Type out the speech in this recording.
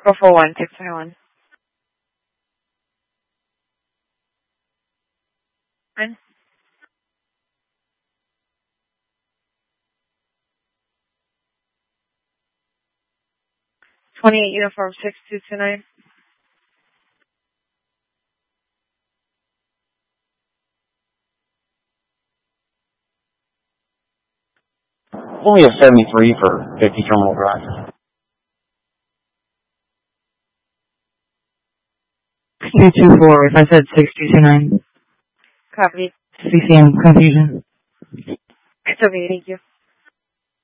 441, 621. 28 Uniform 6229. Only a 73 for 50 Terminal Drive. 224, if I said 629. Copy. CCM confusion. It's okay, thank you.